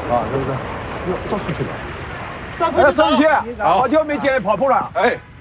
啊，是不是？哟，赵书记来。 赵书记， 好久没见，跑步了。 哎，